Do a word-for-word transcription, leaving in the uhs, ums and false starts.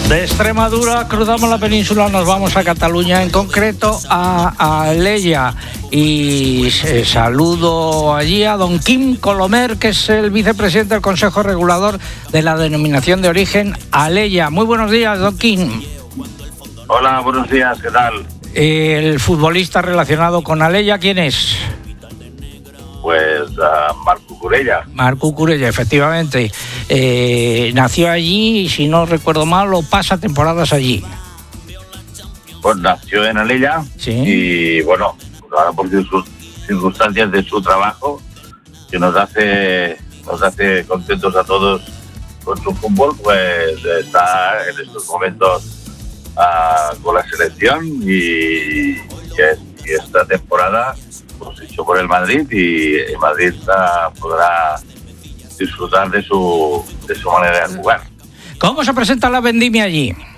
De Extremadura cruzamos la península, nos vamos a Cataluña, en concreto a Alella, y eh, saludo allí a don Quim Colomer, que es el vicepresidente del Consejo Regulador de la Denominación de Origen Alella. Muy buenos días, don Quim. Hola, buenos días, ¿qué tal? El futbolista relacionado con Alella, ¿quién es? Pues uh, Marc Cucurella. Marc Cucurella, efectivamente. Eh, nació allí y, si no recuerdo mal, lo pasa temporadas allí. Pues nació en Alella, sí. Y bueno, ahora por sus circunstancias de su trabajo, que nos hace nos hace contentos a todos con su fútbol, pues está en estos momentos uh, con la selección y, y, y esta temporada pues hecho por el Madrid, y el Madrid uh, podrá disfrutar de su de su manera de jugar. ¿Cómo se presenta la vendimia allí?